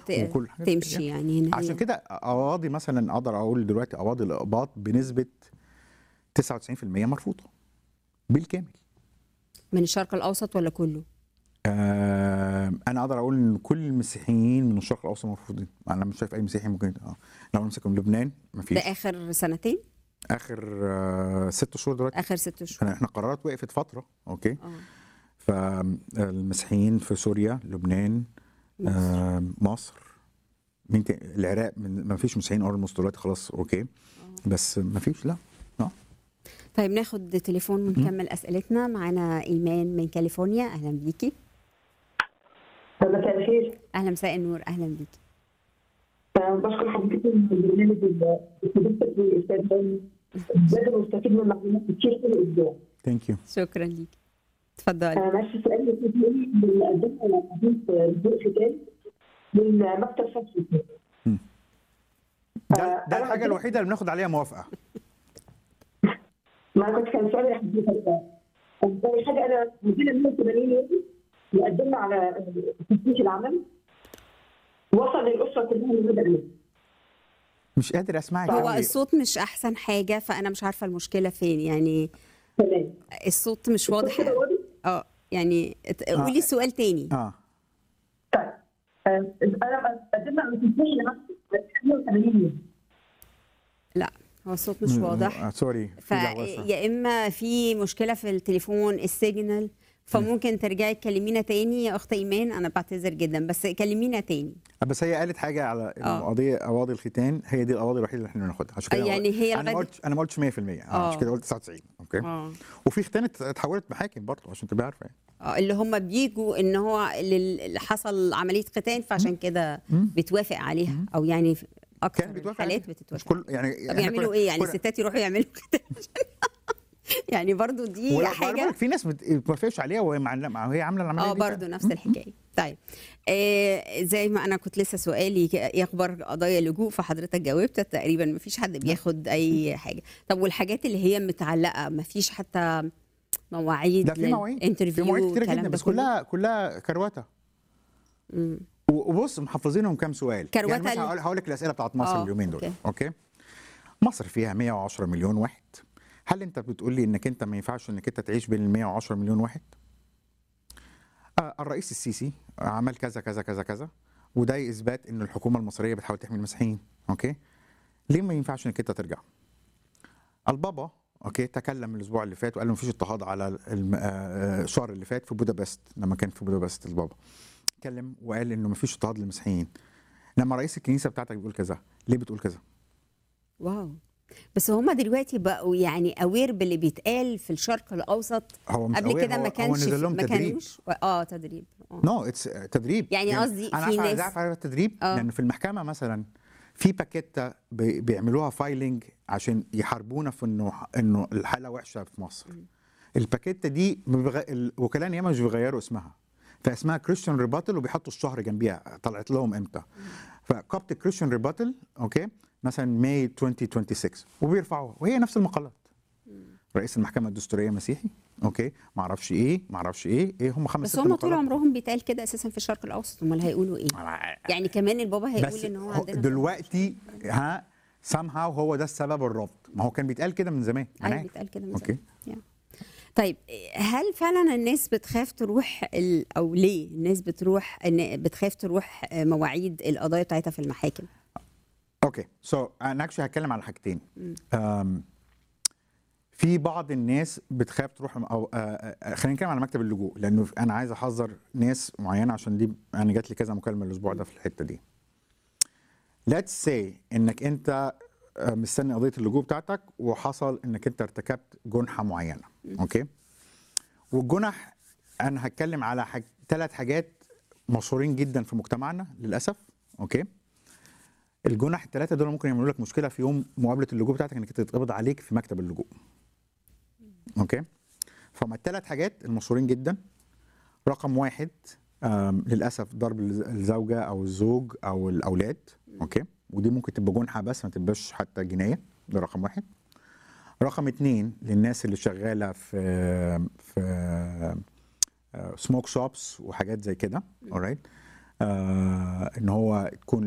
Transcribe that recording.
وكل حاجه تمشي يعني هنا عشان كده قواضي مثلا اقدر اقول دلوقتي قواضي الاقباط بنسبه 99% مرفوضه بالكامل. من الشرق الاوسط ولا كله؟ انا اقدر اقول ان كل المسيحيين من الشرق الاوسط مرفوضين. انا مش شايف اي مسيحي ممكن لو نمسك لبنان ده مفيش. اخر سنتين؟ اخر 6 شهور دلوقتي. اخر 6 شهور. احنا قرارات وقفت فتره اوكي. اه فالمسيحيين في سوريا، لبنان، مصر، العراق، ما فيش مسيحيين اولموست دلوقتي خلاص اوكي. بس ما فيش لا. طيب ناخد تليفون ونكمل اسئلتنا. معانا ايمان من كاليفورنيا، اهلا بيكي. مساء الخير. اهلا، مساء النور، اهلا بيكي. بشكر حضرتك من البرنامج استضافتك للاستاذ هاني. بجد بستفيد من معلومات كتير في الاسبوع. ثانك يو. شكرا ليكي، اتفضلي. نفس السؤال اللي كنت بنقدمه على قضيه ذوق ختان من مكتب فتحي. ده الحاجه الوحيده اللي بناخد عليها موافقه. ما كنت كان سؤالي لحضرتك اول حاجه انا مدينه 180 يوم مقدمه على تثبيت العمل وصل للاسره كلها من بدأ. مش قادر اسمعك. هو الصوت مش احسن حاجه، فانا مش عارفه المشكله فين يعني. تمام. الصوت مش واضح. يعني قولي السؤال تاني. طيب انا مقدمه على تثبيت العمل 180 يوم. لا هو الصوت مش واضح. سوري. يا اما في مشكله في التليفون السيجنال، فممكن ترجعي تكلمينا تاني يا اخت ايمان. انا بعتذر جدا بس كلمينا تاني. بس هي قالت حاجه على القضيه قواضي الختان، هي دي القواضي الوحيده اللي احنا بناخدها. عشان كده يعني هي انا ما قلتش 100%. عشان كده قلت 99 اوكي. وفي ختان اتحولت محاكم برضه عشان تبقى عارفه يعني. اللي هم بيجوا ان هو اللي حصل عمليه ختان، فعشان كده بتوافق عليها او يعني اكثر الحالات بتتوافق. كل يعني طب يعملوا ايه يعني؟ الستات يروحوا يعملوا ختان يعني برضو دي حاجه. في ناس ما بتوافقش عليها وهي هي عامله العمليه دي برضو نفس الحكايه. طيب زي ما انا كنت لسه سؤالي ايه اخبار قضايا اللجوء، فحضرتك جاوبت تقريبا ما فيش حد بياخد اي حاجه. طب والحاجات اللي هي متعلقه ما فيش حتى مواعيد؟ ده في مواعيد، انترفيو في مواعيد كتير جدا بس كلها كروته. وبص محفظينهم كام سؤال يعني. مثلا هقول لك الاسئله بتاعت مصر اليومين دول اوكي. مصر فيها 110 مليون واحد. هل انت بتقول لي انك انت ما ينفعش انك انت تعيش بين ال 110 مليون واحد؟ الرئيس السيسي عمل كذا كذا كذا كذا، وده اثبات ان الحكومه المصريه بتحاول تحمي المسيحيين اوكي. ليه ما ينفعش انك انت ترجع؟ البابا اوكي تكلم الاسبوع اللي فات وقال ما فيش اضطهاد على الشهر اللي فات في بودابست. لما كان في بودابست البابا اتكلم وقال انه ما فيش اضطهاد للمسيحيين. لما رئيس الكنيسه بتاعتك بيقول كذا، ليه بتقول كذا؟ واو. بس هما دلوقتي بقوا يعني اوير باللي بيتقال في الشرق الاوسط. قبل كده ما كانش تدريب. نو اتس تدريب يعني قصدي في ناس عارف التدريب لان في المحكمه مثلا في باكيته بيعملوها فايلنج عشان يحاربونا في انه الحاله وحشه في مصر. الباكيته دي الوكلاء ياما مش بيغيروا اسمها، فاسمها كريستيان ريباتل وبيحطوا الشهر جنبيها طلعت لهم امتى. فكابت كريستيان ريباتل اوكي مثلا ماي 2026 وبيرفعوها وهي نفس المقالات. رئيس المحكمه الدستوريه مسيحي اوكي ما اعرفش ايه هم 5 بس هم طول عمرهم بيتقال كده اساسا في الشرق الاوسط. امال هيقولوا ايه؟ يعني كمان البابا هيقول ان هو عندنا دلوقتي somehow هو ده السبب الرفض. ما هو كان بيتقال كده من زمان. ايوه بيتقال كده من زمان. طيب هل فعلا الناس بتخاف تروح او ليه الناس بتخاف تروح مواعيد القضايا بتاعتها في المحاكم؟ اوكي انا اكشلي هتكلم على حاجتين. في بعض الناس بتخاف تروح او خلينا نتكلم على مكتب اللجوء لانه انا عايز احذر ناس معينه عشان دي انا جات لي كذا مكالمه الاسبوع ده في الحته دي. ليتس سي انك انت مستني قضيه اللجوء بتاعتك وحصل انك انت ارتكبت جنحه معينه اوكي. والجنح انا هتكلم على 3 حاجات مشهورين جدا في مجتمعنا للاسف اوكي. الجنح ال3 دول ممكن يعملوا لك مشكله في يوم مقابله اللجوء بتاعتك انك تتقبض عليك في مكتب اللجوء اوكي. فما ال3 حاجات المشهورين جدا. رقم 1 للاسف ضرب الزوجه او الزوج او الاولاد اوكي. ودي ممكن تبقى جنحه بس ما تبقاش حتى جنايه. ده رقم 1. رقم 2 للناس اللي شغاله في سموك شوبس وحاجات زي كده alright. ان هو تكون